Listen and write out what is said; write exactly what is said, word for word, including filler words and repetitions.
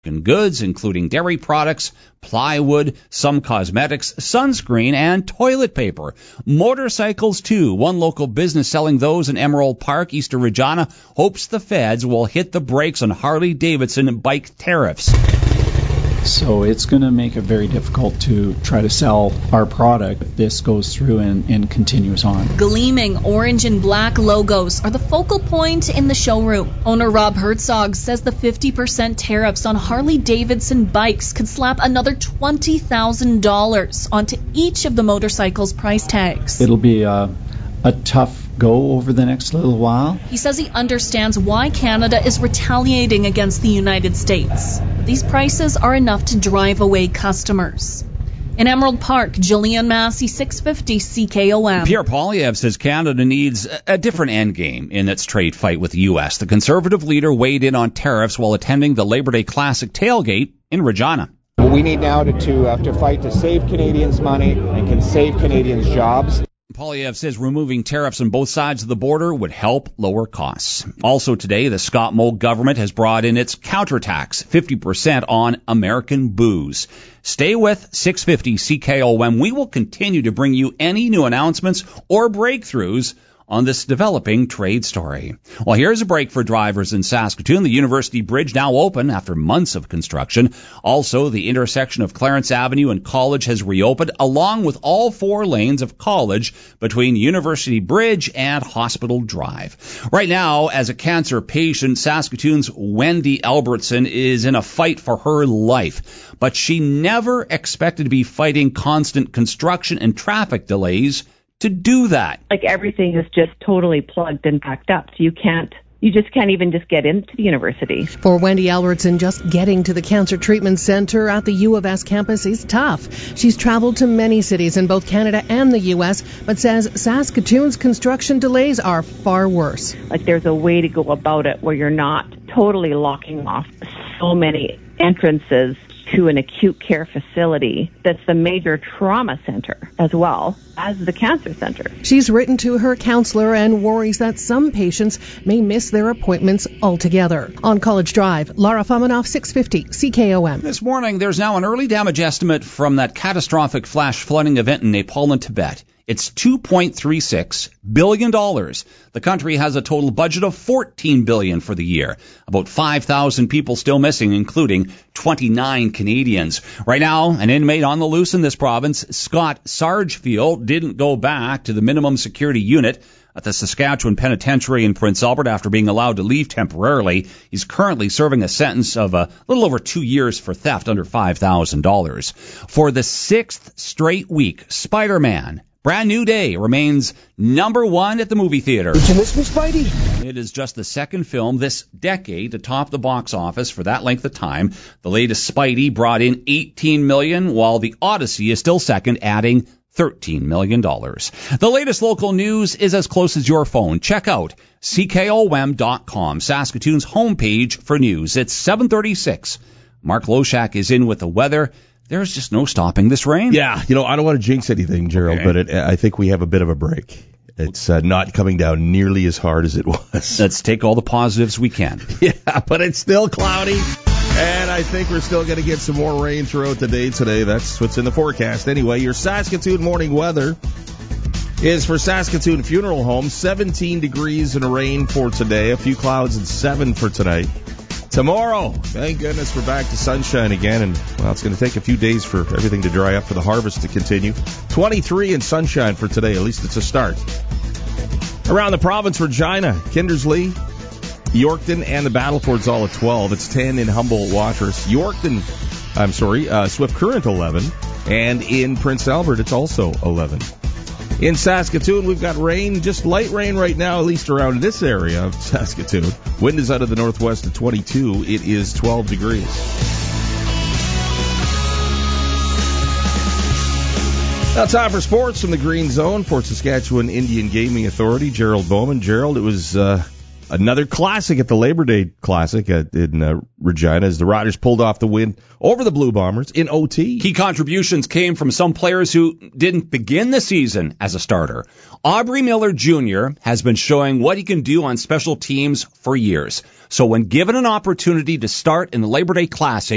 American goods, including dairy products, plywood, some cosmetics, sunscreen, and toilet paper. Motorcycles, too. One local business selling those in Emerald Park, east of Regina, hopes the feds will hit the brakes on Harley-Davidson bike tariffs. So it's going to make it very difficult to try to sell our product if this goes through and, and continues on. Gleaming orange and black logos are the focal point in the showroom. Owner Rob Herzog says the fifty percent tariffs on Harley-Davidson bikes could slap another twenty thousand dollars onto each of the motorcycles' price tags. It'll be a, a tough go over the next little while. He says he understands why Canada is retaliating against the United States. These prices are enough to drive away customers. In Emerald Park, Jillian Massey, six fifty C K O M. Pierre Poilievre says Canada needs a different endgame in its trade fight with the U S. The Conservative leader weighed in on tariffs while attending the Labor Day Classic tailgate in Regina. What we need now to, to, uh, to fight to save Canadians money and can save Canadians jobs. Poilievre says removing tariffs on both sides of the border would help lower costs. Also today, the Scott Moe government has brought in its counter-tax, fifty percent on American booze. Stay with six fifty C K O M. We will continue to bring you any new announcements or breakthroughs on this developing trade story. Well, here's a break for drivers in Saskatoon. The University Bridge now open after months of construction. Also, the intersection of Clarence Avenue and College has reopened, along with all four lanes of College between University Bridge and Hospital Drive. Right now, as a cancer patient, Saskatoon's Wendy Albertson is in a fight for her life. But she never expected to be fighting constant construction and traffic delays to do that. Like everything is just totally plugged and backed up. So you can't, you just can't even just get into the university. For Wendy Albertson, just getting to the Cancer Treatment Center at the U of S campus is tough. She's traveled to many cities in both Canada and the U S, but says Saskatoon's construction delays are far worse. Like there's a way to go about it where you're not totally locking off so many entrances to an acute care facility that's the major trauma center as well as the cancer center. She's written to her counselor and worries that some patients may miss their appointments altogether. On College Drive, Laura Fomanoff, six fifty C K O M. This morning, there's now an early damage estimate from that catastrophic flash flooding event in Nepal and Tibet. It's two point three six billion dollars. The country has a total budget of fourteen billion dollars for the year. About five thousand people still missing, including twenty-nine Canadians. Right now, an inmate on the loose in this province, Scott Sargefield, didn't go back to the minimum security unit at the Saskatchewan Penitentiary in Prince Albert after being allowed to leave temporarily. He's currently serving a sentence of a little over two years for theft under five thousand dollars. For the sixth straight week, Spider-Man Brand New Day remains number one at the movie theater. Did you miss me, Spidey? It is just the second film this decade to top the box office for that length of time. The latest Spidey brought in eighteen million dollars, while The Odyssey is still second, adding thirteen million dollars. The latest local news is as close as your phone. Check out C K O M dot com, Saskatoon's homepage for news. It's seven thirty-six. Mark Loshak is in with the weather. There's just no stopping this rain. Yeah, you know, I don't want to jinx anything, Gerald, okay. but it, I think we have a bit of a break. It's uh, not coming down nearly as hard as it was. Let's take all the positives we can. Yeah, but it's still cloudy, and I think we're still going to get some more rain throughout the day today. That's what's in the forecast. Anyway, your Saskatoon morning weather is for Saskatoon Funeral Home, seventeen degrees and rain for today, a few clouds and seven for tonight. Tomorrow, thank goodness we're back to sunshine again, and, well, it's going to take a few days for everything to dry up for the harvest to continue. twenty-three and sunshine for today, at least it's a start. Around the province, Regina, Kindersley, Yorkton, and the Battlefords all at twelve. It's ten in Humboldt, Watrous. Yorkton, I'm sorry, uh, Swift Current eleven, and in Prince Albert, it's also eleven. In Saskatoon, we've got rain, just light rain right now, at least around this area of Saskatoon. Wind is out of the northwest at twenty-two. It is twelve degrees. Now time for sports from the Green Zone, Fort Saskatchewan Indian Gaming Authority. Gerald Bowman. Gerald, it was uh, another classic at the Labor Day Classic at, in uh, Regina as the Riders pulled off the win over the Blue Bombers in O T. Key contributions came from some players who didn't begin the season as a starter. Aubrey Miller Junior has been showing what he can do on special teams for years. So when given an opportunity to start in the Labor Day Classic,